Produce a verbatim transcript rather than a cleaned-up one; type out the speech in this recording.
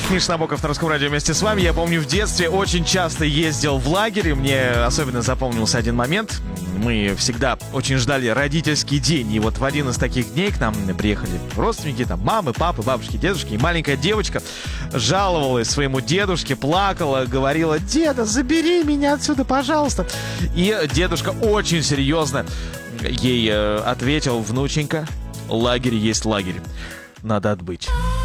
Миша Набоков на Русском радио вместе с вами. Я помню, в детстве очень часто ездил в лагерь, и мне особенно запомнился один момент. Мы всегда очень ждали родительский день, и вот в один из таких дней к нам приехали родственники, там мамы, папы, бабушки, дедушки, и маленькая девочка жаловалась своему дедушке, плакала, говорила: «Деда, забери меня отсюда, пожалуйста». И дедушка очень серьезно ей э, ответил: «Внученька, лагерь есть лагерь, надо отбыть».